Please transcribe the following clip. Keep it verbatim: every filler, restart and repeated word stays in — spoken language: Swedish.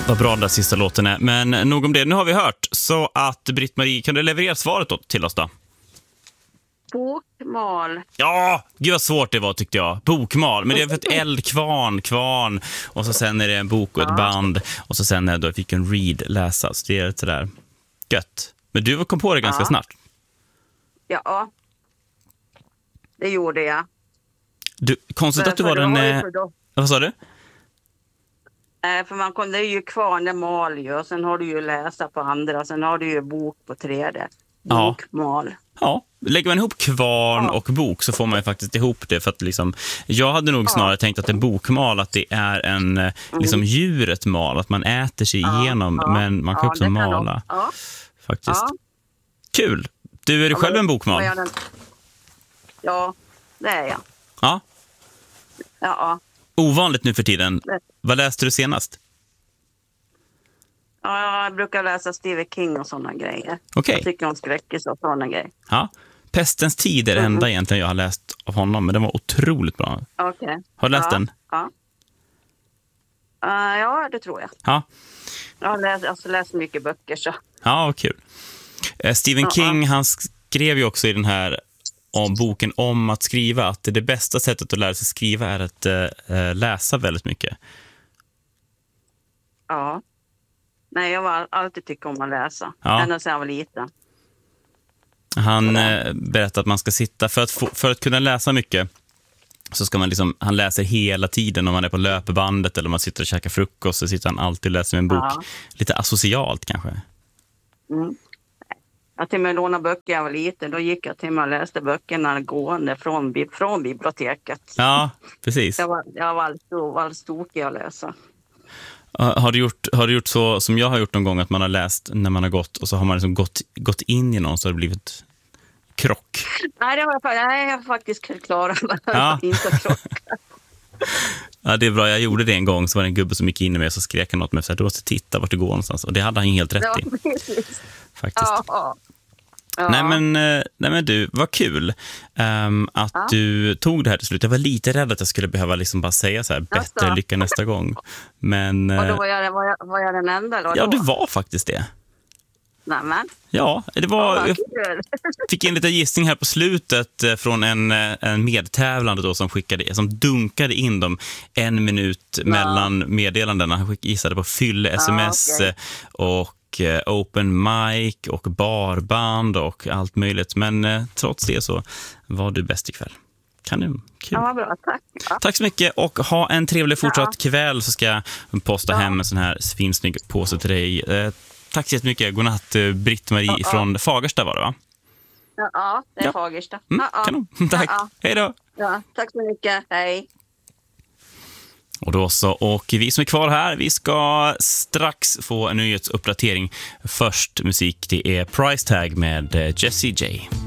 Vad bra den där sista låten är. Men nog om det, nu har vi hört. Så att Britt-Marie, kan du leverera svaret då till oss då? Bokmal. Ja, gud vad svårt det var tyckte jag. Bokmal, men det är för ett eldkvarn, kvarn. Och så sen är det en bok och ett band. Och så sen är det då fick en read läsas. Det är sådär gött. Men du kom på det ganska ja. snart. Ja, det gjorde jag. Du, konstigt för, att du var den... Eh, vad sa du? Eh, för man kunde ju kvarn, det mal ju. Och sen har du ju läsa på andra. Sen har du ju bok på tredje. Bokmal. Ja. Ja, lägger man ihop kvarn ja. och bok så får man ju faktiskt ihop det för att liksom, jag hade nog snarare ja. tänkt att en bokmal att det är en mm. liksom djuret mal, att man äter sig ja. igenom ja. men man kan ja, också mala kan ja. faktiskt. Ja. Kul. Du, är du ja, själv en bokmal? Ja, det är jag. Ja. Ja. Ovanligt nu för tiden. Det. Vad läste du senast? Ja, jag brukar läsa Stephen King och sådana grejer. Okay. Jag tycker om skräckis och sådana grejer. Ja, Pestens tid är det enda mm. egentligen jag har läst av honom, men den var otroligt bra. Okej. Okay. Har du läst ja. den? Ja. Uh, ja, det tror jag. Ja. Jag har läst, alltså, läst mycket böcker så. Ja, vad kul. Uh, Stephen uh-huh. King, han skrev ju också i den här om boken om att skriva att det bästa sättet att lära sig skriva är att uh, läsa väldigt mycket. Ja. Nej, jag var alltid tyckt om att läsa. Ja. Ända sedan jag var liten. Han eh, berättar att man ska sitta, för att, få, för att kunna läsa mycket så ska man liksom, han läser hela tiden om man är på löpebandet eller om man sitter och käkar frukost så sitter han alltid och läser en bok. Ja. Lite asocialt kanske. Mm. Jag till och med lånade böcker jag var liten. Då gick jag till mig och läste böckerna gående från, från biblioteket. Ja, precis. Jag var, jag var alldeles tokig att läsa. Har du, gjort, har du gjort så som jag har gjort någon gång att man har läst när man har gått och så har man liksom gått, gått in i någon så har det blivit krock? Nej, det var jag, jag faktiskt klarat ja. inte krock. Ja, det är bra. Jag gjorde det en gång så var det en gubbe som gick in i mig och så skrek han något med så här, du måste titta vart du går någonstans. Och det hade han helt rätt i. Faktiskt. Ja. Ja. Nej, men, nej men du, vad kul um, att ja. du tog det här till slut. Jag var lite rädd att jag skulle behöva liksom bara säga så här, bättre alltså. lycka nästa gång. Men, och då var jag, var jag, var jag den enda då? Ja, det var faktiskt det. Nämen. Ja, det var, ja, jag fick en liten gissning här på slutet från en, en medtävlande då som skickade, som dunkade in dem en minut ja. mellan meddelandena. Han gissade på fylle sms ja, okay. och open mic och barband och allt möjligt. Men eh, trots det så var du bäst ikväll. Kanon, kul. Ja, bra, tack. Ja. Tack så mycket och ha en trevlig fortsatt ja. kväll så ska jag posta ja. hem en sån här svinsnygg påse till dig. Eh, tack så jättemycket. Godnatt, Britt-Marie ja, ja. från Fagersta var det va? Ja, ja det är ja. Fagersta. Mm, ja, ja. Kanon, tack. Ja, ja. Hej då. Ja, tack så mycket. Hej. Och då så, och vi som är kvar här, vi ska strax få en nyhetsuppdatering. Först musik, det är Price Tag med Jessie J.